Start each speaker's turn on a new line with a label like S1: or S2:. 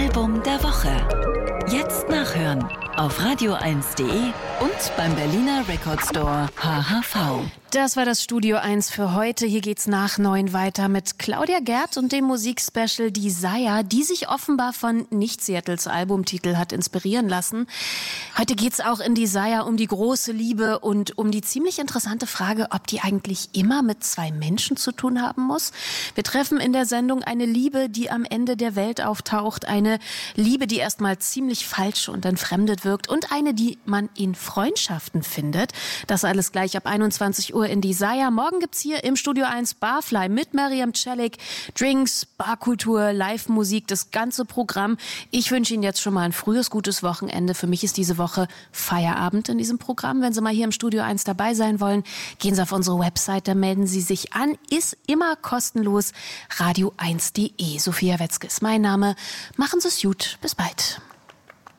S1: Album der Woche. Jetzt nachhören auf radio1.de und beim Berliner Record Store HHV.
S2: Das war das Studio 1 für heute. Hier geht's nach 9 weiter mit Claudia Gerd und dem Musikspecial Desire, die sich offenbar von Nicht-Seattles Albumtitel hat inspirieren lassen. Heute geht's auch in Desire um die große Liebe und um die ziemlich interessante Frage, ob die eigentlich immer mit zwei Menschen zu tun haben muss. Wir treffen in der Sendung eine Liebe, die am Ende der Welt auftaucht, eine Liebe, die erstmal ziemlich falsch und entfremdet wirkt und eine, die man in Freundschaften findet. Das alles gleich ab 21 Uhr in Desire. Morgen gibt's hier im Studio 1 Barfly mit Miriam Celik, Drinks, Barkultur, Live-Musik, das ganze Programm. Ich wünsche Ihnen jetzt schon mal ein frühes, gutes Wochenende. Für mich ist diese Woche Feierabend in diesem Programm. Wenn Sie mal hier im Studio 1 dabei sein wollen, gehen Sie auf unsere Website, da melden Sie sich an. Ist immer kostenlos. radio1.de. Sophia Wetzke ist mein Name. Machen Sie es gut. Bis bald.